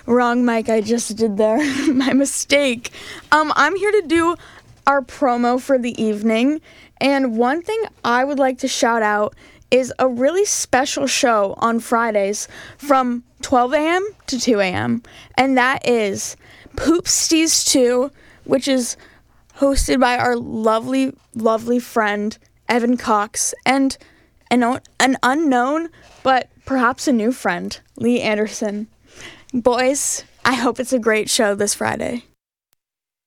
Wrong mic I just did there. My mistake. I'm here to do our promo for the evening, and one thing I would like to shout out is a really special show on Fridays from 12 a.m. to 2 a.m., and that is Poopsties 2, which is hosted by our lovely, lovely friend, Evan Cox, and an unknown, but perhaps a new friend, Lee Anderson. Boys, I hope it's a great show this Friday.